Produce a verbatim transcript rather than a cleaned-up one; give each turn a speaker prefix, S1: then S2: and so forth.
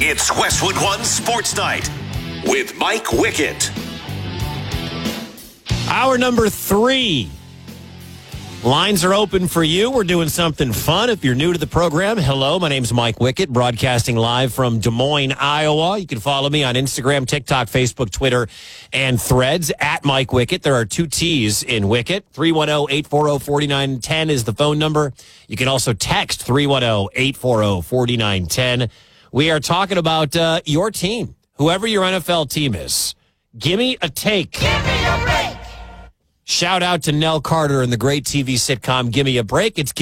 S1: It's Westwood One Sports Night with Mike Wickett.
S2: Hour number three. Lines are open for you. We're doing something fun. If you're new to the program, hello, my name's Mike Wickett, broadcasting live from Des Moines, Iowa. You can follow me on Instagram, TikTok, Facebook, Twitter, and Threads, at Mike Wickett. There are two T's in Wickett. three one zero, eight four zero, four nine one zero is the phone number. You can also text three one zero, eight four zero, four nine one zero. We are talking about uh, your team, whoever your N F L team is. Give me a take.
S3: Give me a break.
S2: Shout out to Nell Carter and the great T V sitcom Gimme a Break. It's